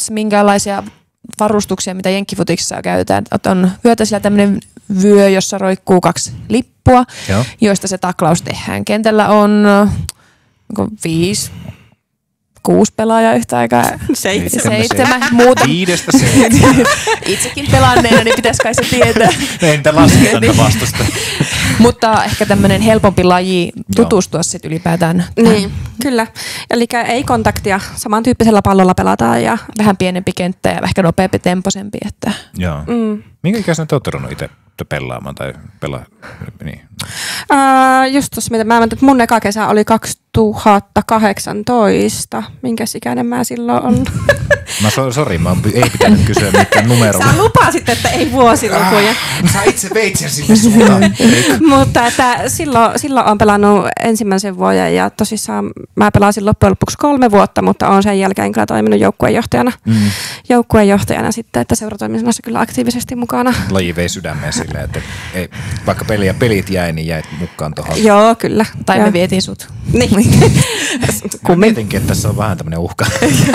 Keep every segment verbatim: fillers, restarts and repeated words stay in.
shorts, minkäänlaisia varustuksia, mitä jenkkifutiksessa käytetään. On hyötäisellä tämmöinen vyö, jossa roikkuu kaksi lippua, Joo. joista se taklaus tehdään. Kentällä on viisi, kuusi pelaajaa yhtä aikaa. Seitsemän. Seitsemän. Muuta. Viidestä seitsemän. Itsekin pelanneena, niin pitäisi kai se tietää. Entä lasketa vastusta? Mutta ehkä tämmöinen helpompi laji tutustua sitten ylipäätään. Niin, kyllä. Eli ei kontaktia, samantyyppisellä pallolla pelataan. Ja vähän pienempi kenttä ja ehkä nopeampi temposempi. Että. Joo. Mm. Minkä ikäisenä te olette ruvennut itse pelaamaan tai pelaa? Niin. Uh, just tuossa, mitä mä mietin, että mun eka kesä oli kaksituhattakahdeksantoista. Minkäs ikäinen mä silloin on? Mä so, sori, mä ei pitänyt kysyä mitään numeroa. Sä lupasit, että ei vuosilukuja. Ah, sä itse veit sen sinne suuntaan. Mutta että silloin, silloin on pelannut ensimmäisen vuoden ja tosissaan mä pelasin loppujen lopuksi kolme vuotta, mutta on sen jälkeen kyllä toiminut joukkueenjohtajana. Mm. Joukkueenjohtajana sitten, että seuratoiminnassa kyllä aktiivisesti mukana. Laji vei sydämeen silleen, että ei, vaikka peli ja pelit jäi, niin jäit mukaan tuohon. Joo, kyllä. Tai Joo. me vietiin sut. Niin. Mä mietinkin, että tässä on vähän tämmönen uhka.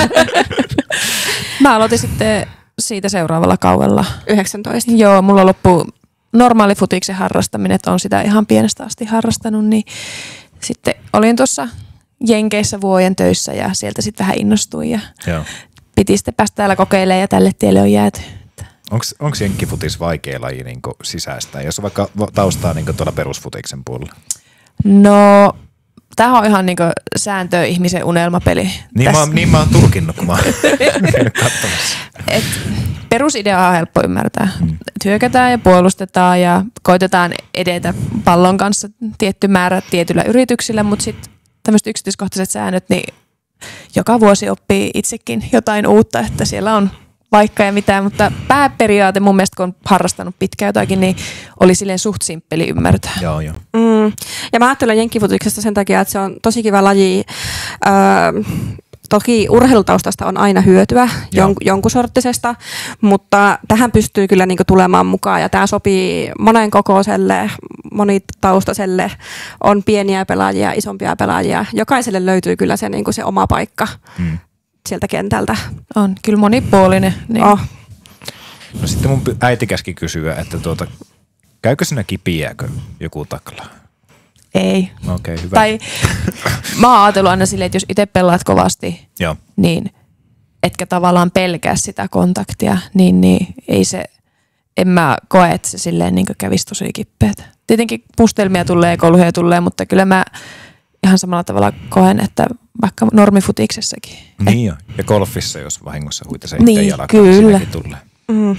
Mä aloitin sitten siitä seuraavalla kaudella. yhdeksäntoista. Joo, mulla loppui normaali futiksen harrastaminen, että on sitä ihan pienestä asti harrastanut, niin sitten olin tuossa Jenkeissä vuoden töissä ja sieltä sitten vähän innostuin ja Joo. piti sitten päästä täällä kokeilemaan ja tälle tielle on jääty. Onko jenkkifutis vaikea laji niin sisäistää, jos on vaikka taustaa niin tuolla perusfutiksen puolella? No, tämä on ihan niin sääntö ihmisen unelmapeli. Niin mä, niin mä oon tulkinnut, kun mä oon katsomassa. Et perusidea on helppo ymmärtää. Hmm. Hyökätään ja puolustetaan ja koitetaan edetä pallon kanssa tietty määrä tietyillä yrityksillä, mutta sitten tämmöiset yksityiskohtaiset säännöt, niin joka vuosi oppii itsekin jotain uutta, että siellä on vaikka ja mitään, mutta pääperiaate mun mielestä, kun on harrastanut pitkään jotakin, niin oli silleen suht simppeli ymmärtää. Joo, joo. Mm. Ja mä ajattelen jenkkifutiksesta sen takia, että se on tosi kiva laji. Öö, toki urheilutaustasta on aina hyötyä jon, jonkun sorttisesta, mutta tähän pystyy kyllä niinku tulemaan mukaan ja tämä sopii monen kokoiselle, monitaustaiselle. On pieniä pelaajia, isompia pelaajia. Jokaiselle löytyy kyllä se, niinku se oma paikka. Mm. Sieltä kentältä. On, kyllä monipuolinen. Niin. Oh. No sitten mun äiti käski kysyä, että tuota, käykö sinä kipiääkö joku taklaa? Ei. Okei, okay, hyvä. Tai mä oon ajatellut aina silleen, että jos itse pelaat kovasti, Joo. niin etkä tavallaan pelkää sitä kontaktia, niin, niin ei se, en mä koe, että se silleen niin kävisi tosi kippeätä. Tietenkin mustelmia tulee, kolhuja tulee, mutta kyllä mä ihan samalla tavalla koen, että vaikka normifutiksessakin. Niin jo. Ja golfissa, jos vahingossa huita se itse niin, jalkaan, niin siinäkin tulee. Mm.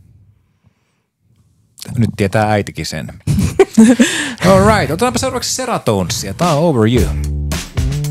Nyt tietää äitikin sen. All right, otetaanpa seuraavaksi Seratonsia. Tää on Over You.